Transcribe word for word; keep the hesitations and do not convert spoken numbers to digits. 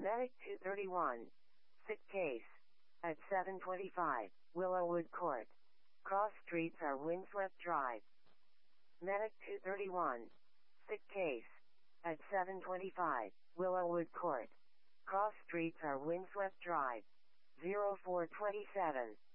Medic two thirty-one. Sick case. At seven twenty-five, Willowwood Court. Cross streets are windswept dry. Medic two thirty-one. Sick case. At seven twenty-five, Willowwood Court. Cross streets are windswept dry. zero four twenty-seven.